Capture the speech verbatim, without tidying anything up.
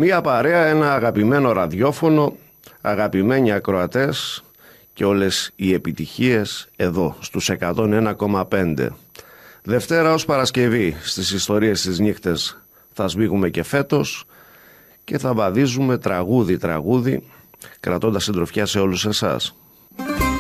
Μία παρέα, ένα αγαπημένο ραδιόφωνο, αγαπημένοι ακροατές και όλες οι επιτυχίες εδώ στους εκατόν ένα κόμμα πέντε. Δευτέρα ως Παρασκευή στις ιστορίες της νύχτες θα σμίγουμε και φέτος και θα βαδίζουμε τραγούδι τραγούδι, κρατώντας συντροφιά σε όλους εσάς.